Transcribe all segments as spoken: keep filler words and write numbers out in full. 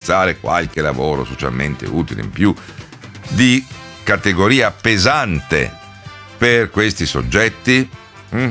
realizzare qualche lavoro socialmente utile in più di categoria pesante per questi soggetti? Mm.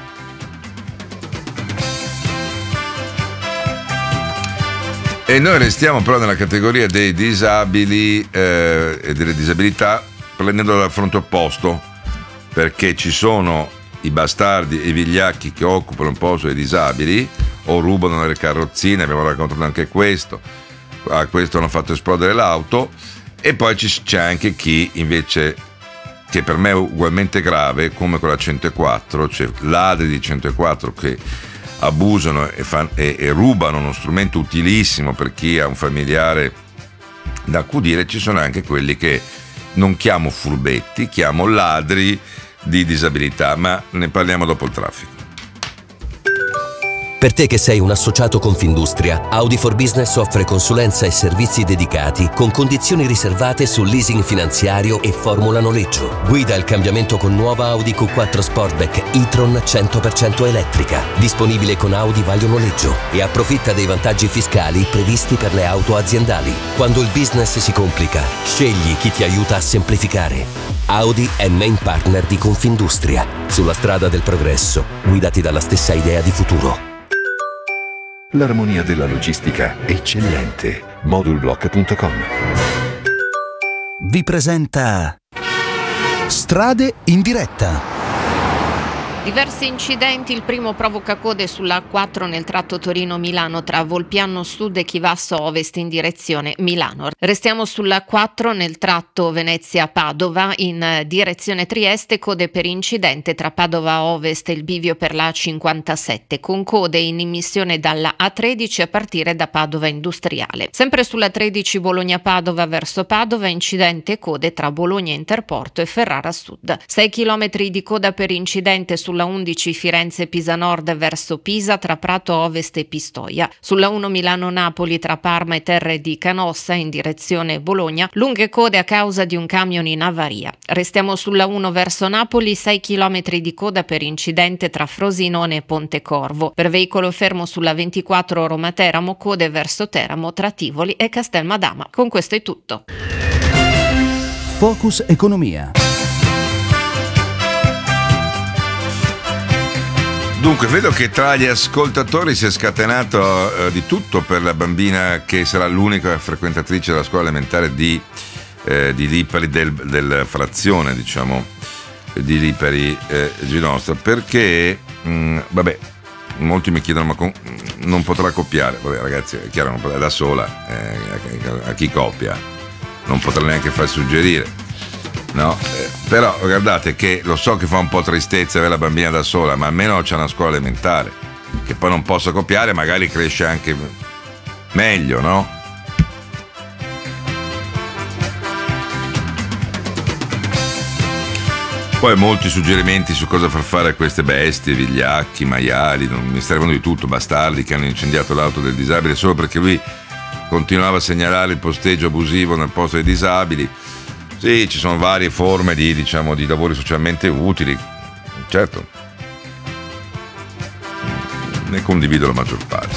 E noi restiamo però nella categoria dei disabili eh, e delle disabilità, prendendo dal fronte opposto, perché ci sono i bastardi e i vigliacchi che occupano il posto dei disabili o rubano le carrozzine, abbiamo raccontato anche questo, a questo hanno fatto esplodere l'auto, e poi ci, c'è anche chi invece, che per me è ugualmente grave, come con la centoquattro, cioè ladri di centoquattro che abusano e, fan, e, e rubano uno strumento utilissimo per chi ha un familiare da accudire. Ci sono anche quelli che non chiamo furbetti, chiamo ladri di disabilità, ma ne parliamo dopo il traffico. Per te che sei un associato Confindustria, Audi for Business offre consulenza e servizi dedicati con condizioni riservate sul leasing finanziario e formula noleggio. Guida il cambiamento con nuova Audi Q quattro Sportback e-tron cento per cento elettrica, disponibile con Audi Vaglio Noleggio, e approfitta dei vantaggi fiscali previsti per le auto aziendali. Quando il business si complica, scegli chi ti aiuta a semplificare. Audi è main partner di Confindustria. Sulla strada del progresso, guidati dalla stessa idea di futuro. L'armonia della logistica è eccellente. Modulblock punto com vi presenta Strade in diretta. Diversi incidenti, il primo provoca code sulla A quattro nel tratto Torino-Milano tra Volpiano Sud e Chivasso Ovest in direzione Milano. Restiamo sulla A quattro nel tratto Venezia-Padova in direzione Trieste, code per incidente tra Padova Ovest e il bivio per la A cinquantasette, con code in immissione dalla A tredici a partire da Padova Industriale. Sempre sulla tredici Bologna-Padova verso Padova, incidente e code tra Bologna Interporto e Ferrara Sud. sei chilometri di coda per incidente sulla undici Firenze-Pisa Nord verso Pisa tra Prato Ovest e Pistoia. Sulla uno Milano-Napoli tra Parma e Terre di Canossa in direzione Bologna, lunghe code a causa di un camion in avaria. Restiamo sulla uno verso Napoli, sei chilometri di coda per incidente tra Frosinone e Pontecorvo. Per veicolo fermo sulla ventiquattro Roma-Teramo, code verso Teramo tra Tivoli e Castelmadama. Con questo è tutto. Focus Economia. Dunque, vedo che tra gli ascoltatori si è scatenato eh, di tutto per la bambina che sarà l'unica frequentatrice della scuola elementare di, eh, di Lipari, del, del frazione, diciamo, di Lipari eh, Ginostra, perché, mh, vabbè, molti mi chiedono, ma con, non potrà copiare? Vabbè, ragazzi, è chiaro, non potrà, da sola, eh, a, a chi copia? Non potrà neanche far suggerire. No, eh, però guardate che lo so che fa un po' tristezza avere la bambina da sola, ma almeno c'è una scuola elementare che poi non possa copiare, magari cresce anche meglio, no? Poi molti suggerimenti su cosa far fare a queste bestie, vigliacchi, maiali, non mi servono di tutto, bastardi che hanno incendiato l'auto del disabile solo perché lui continuava a segnalare il posteggio abusivo nel posto dei disabili. Sì, ci sono varie forme di, diciamo, di lavori socialmente utili, certo, ne condivido la maggior parte.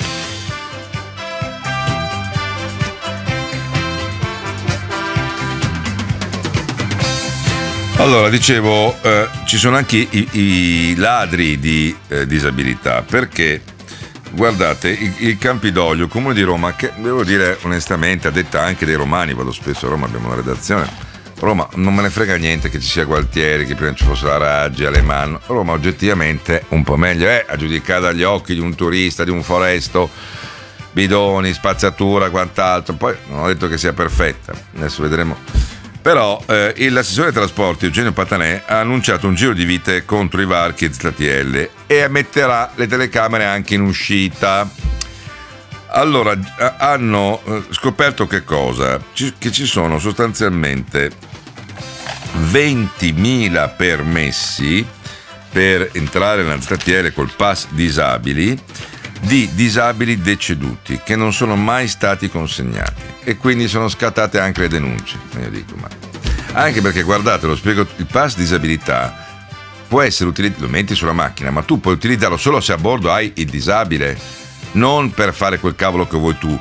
Allora, dicevo, eh, ci sono anche i, i ladri di eh, disabilità, perché guardate, il, il Campidoglio, Comune di Roma, che devo dire onestamente, a detta anche dei romani, vado spesso a Roma, abbiamo una redazione, Roma non me ne frega niente che ci sia Gualtieri, che prima ci fosse la Raggi, Alemanno, Roma oggettivamente un po' meglio è, a giudicare dagli occhi di un turista, di un foresto, bidoni, spazzatura, quant'altro, poi non ho detto che sia perfetta, adesso vedremo. Però eh, l'assessore ai trasporti Eugenio Patanè ha annunciato un giro di vite contro i varchi e Ztlatielle e metterà le telecamere anche in uscita. Allora, hanno scoperto che cosa? Che ci sono sostanzialmente ventimila permessi per entrare nella Ztlatielle col pass disabili di disabili deceduti che non sono mai stati consegnati, e quindi sono scattate anche le denunce. Io dico, ma anche perché, guardate, lo spiego, il pass disabilità può essere utilizzato, lo metti sulla macchina, ma tu puoi utilizzarlo solo se a bordo hai il disabile, non per fare quel cavolo che vuoi tu.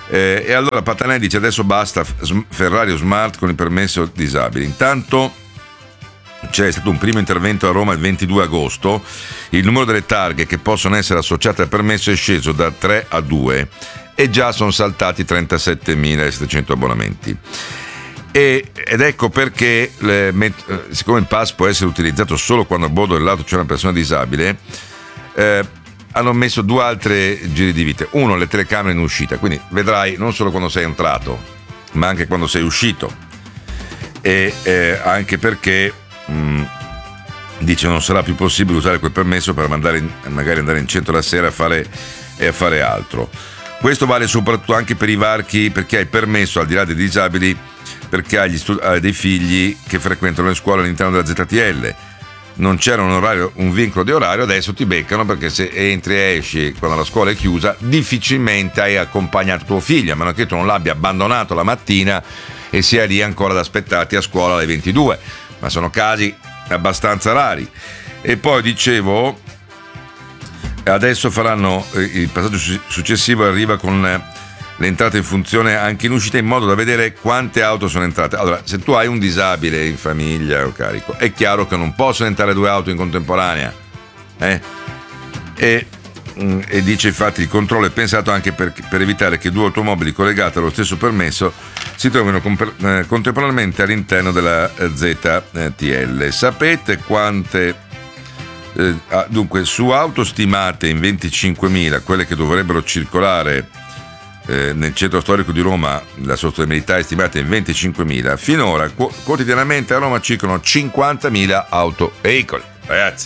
Eh, e allora Patanelli dice adesso basta Ferrari o Smart con il permesso disabili. Intanto c'è stato un primo intervento a Roma il ventidue agosto, il numero delle targhe che possono essere associate al permesso è sceso da tre a due e già sono saltati trentasettemilasettecento abbonamenti. E, ed ecco perché le, siccome il pass può essere utilizzato solo quando a bordo dell'auto c'è una persona disabile, eh, hanno messo due altre giri di vite. Uno, le telecamere in uscita, quindi vedrai non solo quando sei entrato ma anche quando sei uscito, e eh, anche perché mh, dice non sarà più possibile usare quel permesso per mandare in, magari andare in centro la sera a fare, e a fare altro. Questo vale soprattutto anche per i varchi, perché hai permesso al di là dei disabili, perché hai, studi- hai dei figli che frequentano le scuole all'interno della Z T L. Non c'era un orario, un vincolo di orario, adesso ti beccano perché se entri e esci quando la scuola è chiusa difficilmente hai accompagnato tuo figlio, a meno che tu non l'abbia abbandonato la mattina e sia lì ancora ad aspettarti a scuola alle ventidue, ma sono casi abbastanza rari. E poi dicevo, adesso faranno il passaggio successivo, arriva con l'entrata in funzione anche in uscita, in modo da vedere quante auto sono entrate. Allora, se tu hai un disabile in famiglia o carico, è chiaro che non possono entrare due auto in contemporanea, eh? e, e dice infatti il controllo è pensato anche per, per evitare che due automobili collegate allo stesso permesso si trovino comp- eh, contemporaneamente all'interno della eh, Z T L. Sapete quante eh, ah, dunque su auto stimate in venticinquemila, quelle che dovrebbero circolare Eh, nel centro storico di Roma, la sostenibilità è stimata in venticinquemila. Finora qu- quotidianamente a Roma circolano cinquantamila autoveicoli. Ragazzi,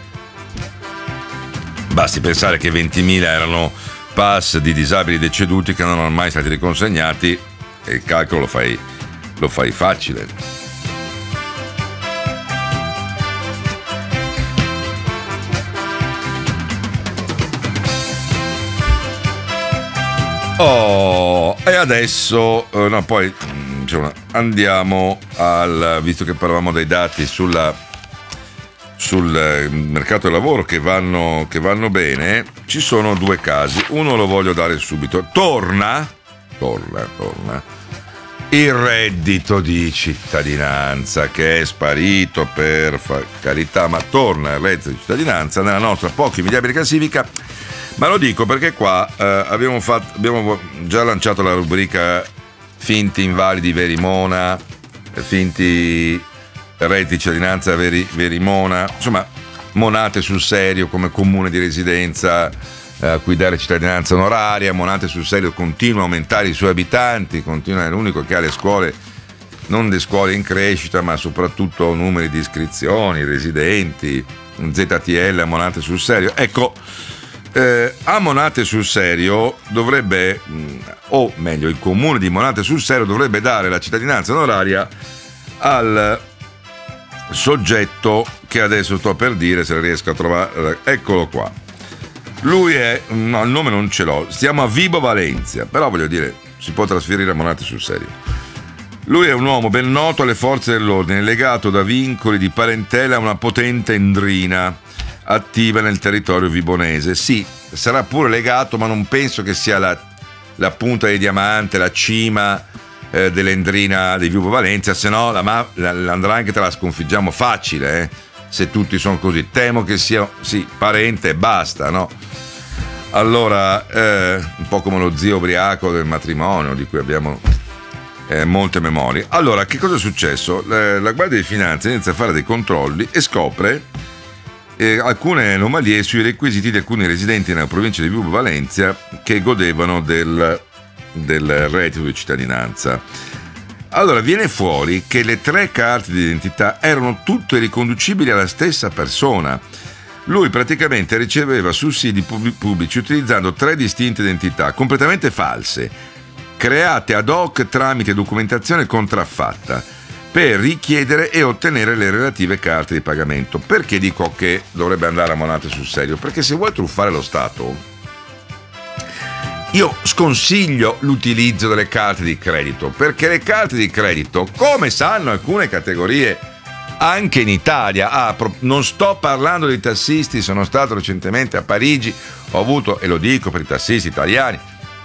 basti pensare che ventimila erano pass di disabili deceduti che non erano mai stati riconsegnati, e il calcolo lo fai, lo fai facile. Oh, e adesso eh, no, poi diciamo, andiamo al, visto che parlavamo dei dati sulla, sul eh, mercato del lavoro che vanno, che vanno bene, ci sono due casi. Uno lo voglio dare subito. Torna, torna, torna il reddito di cittadinanza, che è sparito, per fa- carità, ma torna il reddito di cittadinanza nella nostra poco invidiabile classifica. Ma lo dico perché qua eh, abbiamo, fatto, abbiamo già lanciato la rubrica finti invalidi veri Mona, finti redditi di cittadinanza veri, veri Mona, insomma monate sul serio come comune di residenza eh, a cui dare cittadinanza onoraria. Monate sul serio continua a aumentare i suoi abitanti, continua, è l'unico che ha le scuole, non le scuole in crescita, ma soprattutto numeri di iscrizioni, residenti, Z T L, monate sul serio. Ecco, Eh, a Monate sul Serio dovrebbe, o meglio il comune di Monate sul Serio dovrebbe dare la cittadinanza onoraria al soggetto che adesso sto per dire, se riesco a trovare, eccolo qua. Lui è, no, il nome non ce l'ho, stiamo a Vibo Valencia, però voglio dire, si può trasferire a Monate sul Serio. Lui è un uomo ben noto alle forze dell'ordine, legato da vincoli di parentela a una potente endrina attiva nel territorio vibonese. Sì, sarà pure legato, ma non penso che sia la, la punta di diamante, la cima eh, dell'endrina di Vibo Valencia, se no la, ma- la, l'andrangheta la sconfiggiamo facile, eh, se tutti sono così. Temo che sia, sì, parente e basta, no? Allora, eh, un po' come lo zio ubriaco del matrimonio, di cui abbiamo eh, molte memorie. Allora, che cosa è successo? La, la Guardia di Finanza inizia a fare dei controlli e scopre Eh, alcune anomalie sui requisiti di alcuni residenti nella provincia di Vibo Valencia che godevano del, del reddito di cittadinanza. Allora viene fuori che le tre carte di identità erano tutte riconducibili alla stessa persona. Lui praticamente riceveva sussidi pubblici utilizzando tre distinte identità completamente false, create ad hoc tramite documentazione contraffatta, per richiedere e ottenere le relative carte di pagamento. Perché dico che dovrebbe andare a Monate sul Serio? Perché se vuoi truffare lo Stato, io sconsiglio l'utilizzo delle carte di credito, perché le carte di credito, come sanno alcune categorie anche in Italia, ah, non sto parlando dei tassisti, sono stato recentemente a Parigi, ho avuto, e lo dico per i tassisti italiani,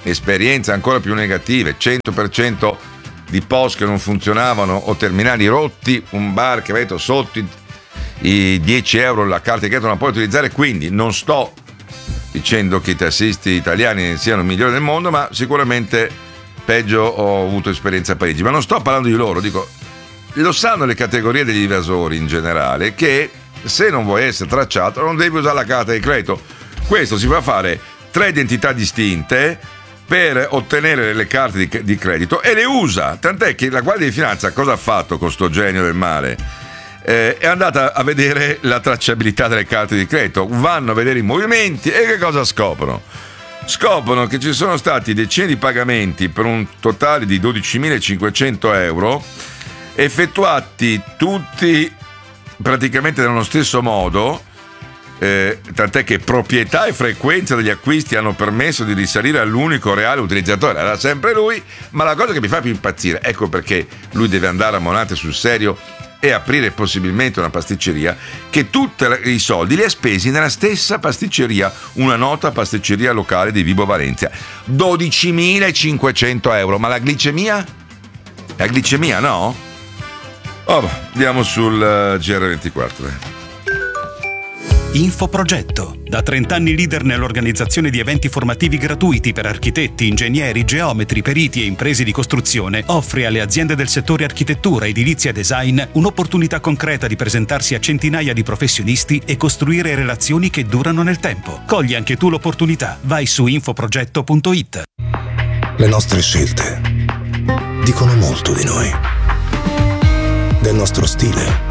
esperienze ancora più negative, cento per cento di P O S che non funzionavano o terminali rotti, un bar che avete sotto i, i dieci euro la carta di credito non la puoi utilizzare. Quindi non sto dicendo che i tassisti italiani siano i migliori del mondo, ma sicuramente peggio ho avuto esperienza a Parigi. Ma non sto parlando di loro, dico, lo sanno le categorie degli evasori in generale, che se non vuoi essere tracciato non devi usare la carta di credito. Questo si fa fare tre identità distinte per ottenere le carte di, di credito e le usa, tant'è che la Guardia di Finanza cosa ha fatto con sto genio del male? Eh, è andata a vedere la tracciabilità delle carte di credito, vanno a vedere i movimenti e che cosa scoprono? Scoprono che ci sono stati decine di pagamenti per un totale di dodicimilacinquecento euro effettuati tutti praticamente nello stesso modo, eh, tant'è che proprietà e frequenza degli acquisti hanno permesso di risalire all'unico reale utilizzatore, era sempre lui. Ma la cosa che mi fa più impazzire, ecco perché lui deve andare a monate sul serio e aprire possibilmente una pasticceria, che tutti i soldi li ha spesi nella stessa pasticceria, una nota pasticceria locale di Vibo Valentia. dodicimilacinquecento euro, ma la glicemia? La glicemia no? Oh, andiamo sul uh, G R ventiquattro. Infoprogetto. Da trenta anni leader nell'organizzazione di eventi formativi gratuiti per architetti, ingegneri, geometri, periti e imprese di costruzione, offre alle aziende del settore architettura, edilizia e design un'opportunità concreta di presentarsi a centinaia di professionisti e costruire relazioni che durano nel tempo. Cogli anche tu l'opportunità. Vai su infoprogetto punto it. Le nostre scelte dicono molto di noi, del nostro stile,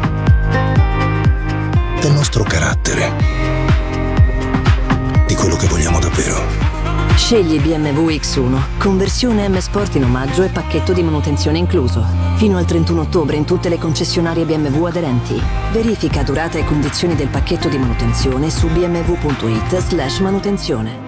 del nostro carattere, di quello che vogliamo davvero. Scegli B M W X uno, conversione M Sport in omaggio e pacchetto di manutenzione incluso. Fino al trentuno ottobre in tutte le concessionarie B M W aderenti. Verifica durata e condizioni del pacchetto di manutenzione su b m w punto it slash manutenzione.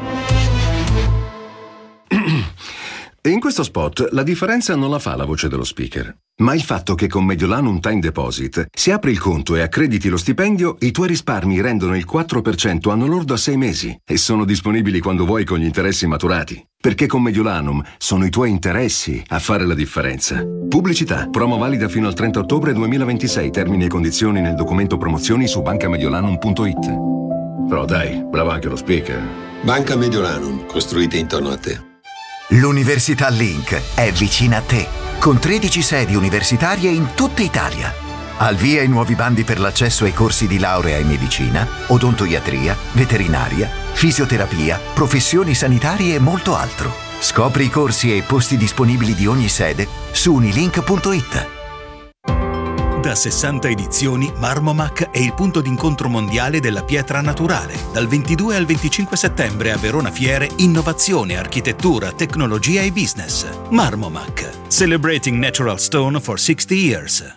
In questo spot la differenza non la fa la voce dello speaker, ma il fatto che con Mediolanum Time Deposit, se apri il conto e accrediti lo stipendio, i tuoi risparmi rendono il quattro per cento anno lordo a sei mesi e sono disponibili quando vuoi con gli interessi maturati. Perché con Mediolanum sono i tuoi interessi a fare la differenza. Pubblicità. Promo valida fino al trenta ottobre duemilaventisei. Termini e condizioni nel documento promozioni su banca mediolanum punto it. Però dai, bravo anche lo speaker. Banca Mediolanum, costruite intorno a te. L'Università Link è vicina a te, con tredici sedi universitarie in tutta Italia. Al via i nuovi bandi per l'accesso ai corsi di laurea in medicina, odontoiatria, veterinaria, fisioterapia, professioni sanitarie e molto altro. Scopri i corsi e i posti disponibili di ogni sede su unilink punto it. Da sessanta edizioni, Marmomac è il punto d'incontro mondiale della pietra naturale. Dal ventidue al venticinque settembre a Verona Fiere, innovazione, architettura, tecnologia e business. Marmomac, celebrating natural stone for sixty years.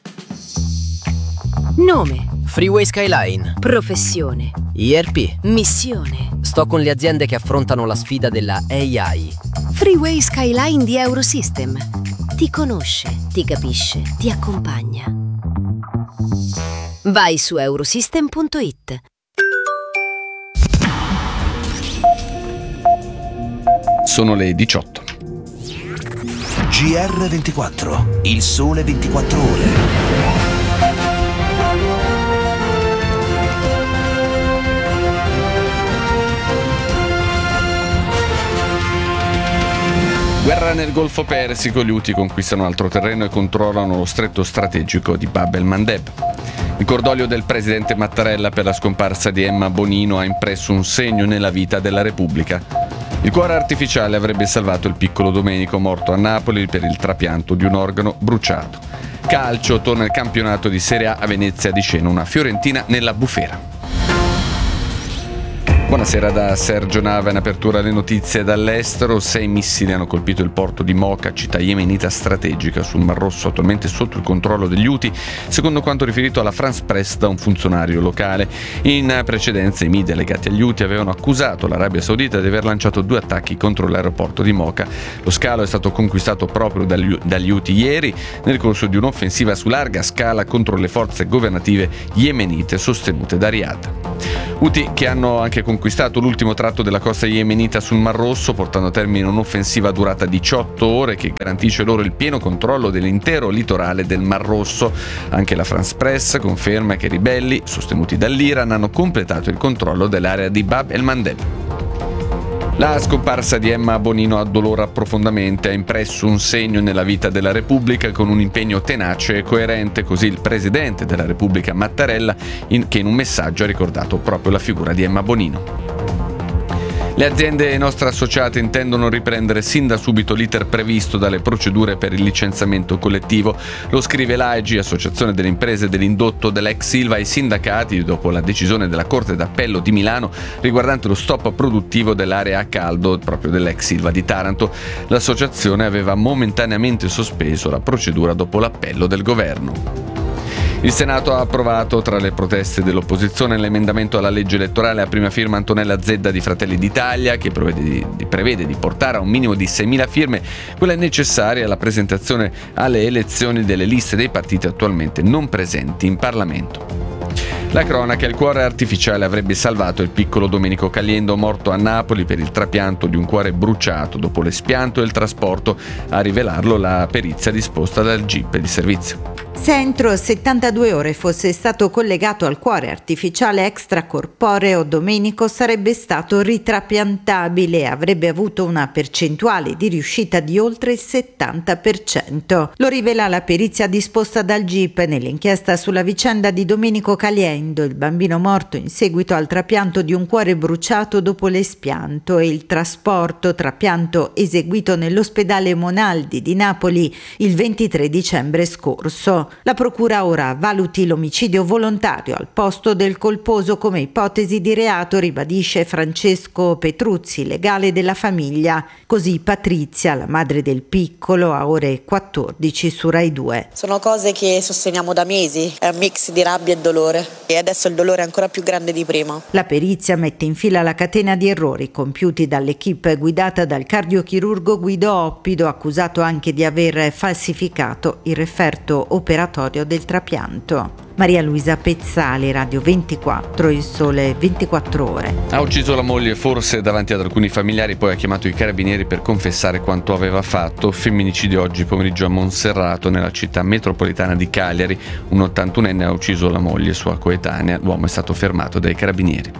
Nome: Freeway Skyline. Professione: I R P. Missione: Sto con le aziende che affrontano la sfida della A I. Freeway Skyline di Eurosystem. Ti conosce, ti capisce, ti accompagna. Vai su eurosystem punto it. Sono le diciotto. G R ventiquattro, il sole ventiquattro ore. Guerra nel Golfo Persico, gli Houthi conquistano altro terreno e controllano lo stretto strategico di Bab el-Mandeb. Il cordoglio del presidente Mattarella per la scomparsa di Emma Bonino ha impresso un segno nella vita della Repubblica. Il cuore artificiale avrebbe salvato il piccolo Domenico, morto a Napoli per il trapianto di un organo bruciato. Calcio, torna il campionato di Serie A a Venezia di scena una Fiorentina nella bufera. Buonasera da Sergio Nava, in apertura le notizie dall'estero. Sei missili hanno colpito il porto di Mocha, città yemenita strategica sul Mar Rosso, attualmente sotto il controllo degli Houthi, secondo quanto riferito alla France Press da un funzionario locale. In precedenza i media legati agli Houthi avevano accusato l'Arabia Saudita di aver lanciato due attacchi contro l'aeroporto di Mocha. Lo scalo è stato conquistato proprio dagli, dagli Houthi ieri nel corso di un'offensiva su larga scala contro le forze governative yemenite sostenute da Riyadh. Houthi che hanno anche conquistato l'ultimo tratto della costa yemenita sul Mar Rosso, portando a termine un'offensiva durata diciotto ore che garantisce loro il pieno controllo dell'intero litorale del Mar Rosso. Anche la France Press conferma che i ribelli, sostenuti dall'Iran, hanno completato il controllo dell'area di Bab el-Mandeb. La scomparsa di Emma Bonino addolora profondamente, ha impresso un segno nella vita della Repubblica con un impegno tenace e coerente, così il presidente della Repubblica Mattarella, in, che in un messaggio ha ricordato proprio la figura di Emma Bonino. Le aziende nostre associate intendono riprendere sin da subito l'iter previsto dalle procedure per il licenziamento collettivo. Lo scrive l'A E G, Associazione delle Imprese dell'Indotto dell'ex Ilva, ai sindacati dopo la decisione della Corte d'Appello di Milano riguardante lo stop produttivo dell'area a caldo proprio dell'ex Ilva di Taranto. L'associazione aveva momentaneamente sospeso la procedura dopo l'appello del governo. Il Senato ha approvato, tra le proteste dell'opposizione, l'emendamento alla legge elettorale a prima firma Antonella Zedda di Fratelli d'Italia, che prevede di, di, prevede di portare a un minimo di seimila firme quelle necessarie alla presentazione alle elezioni delle liste dei partiti attualmente non presenti in Parlamento. La cronaca: il cuore artificiale avrebbe salvato il piccolo Domenico Caliendo, morto a Napoli per il trapianto di un cuore bruciato dopo l'espianto e il trasporto. A rivelarlo la perizia disposta dal G I P di servizio. Se entro settantadue ore fosse stato collegato al cuore artificiale extracorporeo, Domenico sarebbe stato ritrapiantabile e avrebbe avuto una percentuale di riuscita di oltre il settanta per cento. Lo rivela la perizia disposta dal G I P nell'inchiesta sulla vicenda di Domenico Caliendo, il bambino morto in seguito al trapianto di un cuore bruciato dopo l'espianto e il trasporto, trapianto eseguito nell'ospedale Monaldi di Napoli il ventitré dicembre scorso. La procura ora valuti l'omicidio volontario al posto del colposo come ipotesi di reato, ribadisce Francesco Petruzzi, legale della famiglia. Così Patrizia, la madre del piccolo, a ore quattordici su Rai due. Sono cose che sosteniamo da mesi, è un mix di rabbia e dolore e adesso il dolore è ancora più grande di prima. La perizia mette in fila la catena di errori compiuti dall'equipe guidata dal cardiochirurgo Guido Oppido, accusato anche di aver falsificato il referto operatorio del trapianto. Maria Luisa Pezzali, Radio ventiquattro, Il Sole ventiquattro Ore. Ha ucciso la moglie forse davanti ad alcuni familiari, poi ha chiamato i carabinieri per confessare quanto aveva fatto. Femminicidio oggi pomeriggio a Monserrato, nella città metropolitana di Cagliari. Un ottantunenne ha ucciso la moglie, sua coetanea. L'uomo è stato fermato dai carabinieri.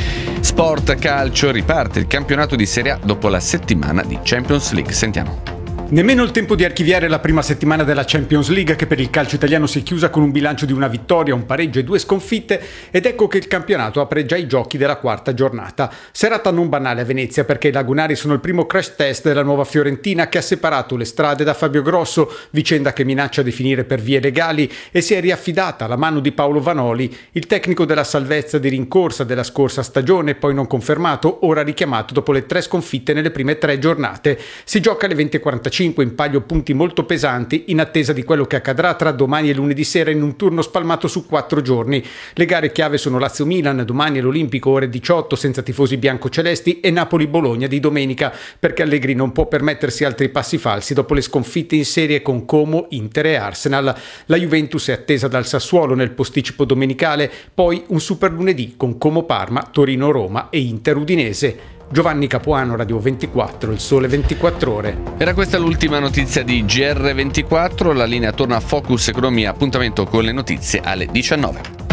Sport, calcio, riparte il campionato di Serie A dopo la settimana di Champions League. Sentiamo. Nemmeno il tempo di archiviare la prima settimana della Champions League, che per il calcio italiano si è chiusa con un bilancio di una vittoria, un pareggio e due sconfitte, ed ecco che il campionato apre già i giochi della quarta giornata. Serata non banale a Venezia, perché i lagunari sono il primo crash test della nuova Fiorentina, che ha separato le strade da Fabio Grosso, vicenda che minaccia di finire per vie legali, e si è riaffidata alla mano di Paolo Vanoli, il tecnico della salvezza di rincorsa della scorsa stagione, poi non confermato, ora richiamato dopo le tre sconfitte nelle prime tre giornate. Si gioca alle venti e quarantacinque, in palio punti molto pesanti, in attesa di quello che accadrà tra domani e lunedì sera in un turno spalmato su quattro giorni. Le gare chiave sono Lazio-Milan domani all'Olimpico ore diciotto senza tifosi biancocelesti, e Napoli-Bologna di domenica, perché Allegri non può permettersi altri passi falsi dopo le sconfitte in serie con Como, Inter e Arsenal. La Juventus è attesa dal Sassuolo nel posticipo domenicale, poi un super lunedì con Como-Parma, Torino-Roma e Inter-Udinese. Giovanni Capuano, Radio ventiquattro, Il Sole ventiquattro Ore. Era questa l'ultima notizia di G R ventiquattro, la linea torna a Focus Economia, appuntamento con le notizie alle diciannove.